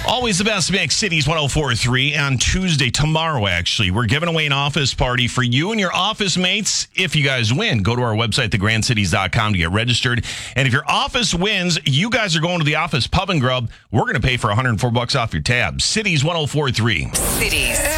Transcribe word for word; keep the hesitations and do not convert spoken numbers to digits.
Always the best mix, Cities one oh four point three. On Tuesday, tomorrow actually, we're giving away an office party for you and your office mates. If you guys win, go to our website, the grand cities dot com, to get registered. And if your office wins, you guys are going to the office pub and grub. We're going to pay for one hundred four bucks off your tab. Cities one oh four point three. Cities.